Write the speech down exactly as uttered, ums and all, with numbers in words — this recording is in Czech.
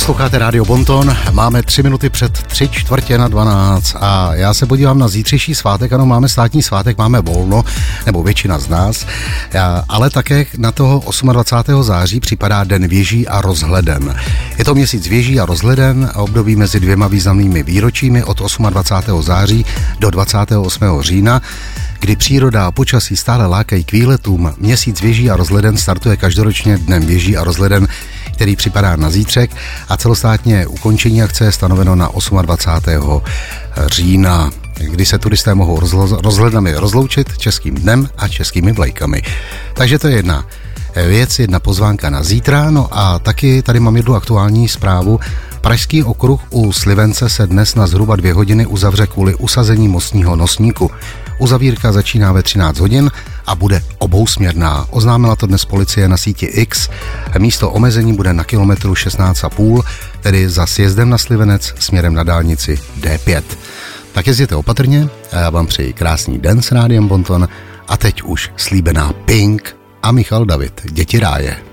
Posloucháte Rádio Bonton, máme tři minuty před tři čtvrtě na dvanáct a já se podívám na zítřejší svátek. Ano, máme státní svátek, máme volno, nebo většina z nás, ale také na toho dvacátého osmého září připadá Den věží a rozhleden. Je to měsíc věží a rozhleden a období mezi dvěma významnými výročími od dvacátého osmého září do dvacátého osmého října, kdy příroda a počasí stále lákají k výletům. Měsíc věží a rozhleden startuje každoročně Dnem věží a rozhleden, který připadá na zítřek, a celostátně ukončení akce je stanoveno na dvacátého osmého října, kdy se turisté mohou rozlo- rozhlednami rozloučit českým dnem a českými vlajkami. Takže to je jedna věc, jedna pozvánka na zítra. No a taky tady mám jednu aktuální zprávu. Pražský okruh u Slivence se dnes na zhruba dvě hodiny uzavře kvůli usazení mostního nosníku. Uzavírka začíná ve třináct hodin a bude obousměrná. Oznámila to dnes policie na síti X. Místo omezení bude na kilometru šestnáct a půl, tedy za sjezdem na Slivenec směrem na dálnici D pět. Tak jezděte opatrně a já vám přeji krásný den s Rádiem Bonton a teď už slíbená Pink a Michal David, Děti ráje.